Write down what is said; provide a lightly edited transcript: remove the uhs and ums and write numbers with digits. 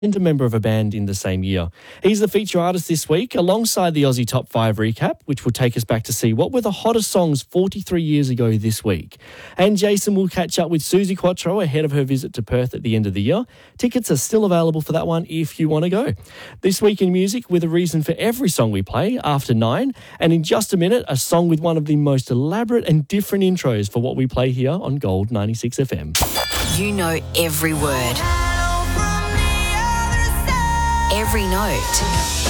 and a member of a band in the same year. He's the feature artist this week, alongside the Aussie Top 5 recap, which will take us back to see what were the hottest songs 43 years ago this week. And Jason will catch up with Suzi Quatro ahead of her visit to Perth at the end of the year. Tickets are still available for that one if you want to go. This week in music, with a reason for every song we play after 9, and in just a minute, a song with one of the most elaborate and different intros for what we play here on Gold 96 FM. You know every word, every note.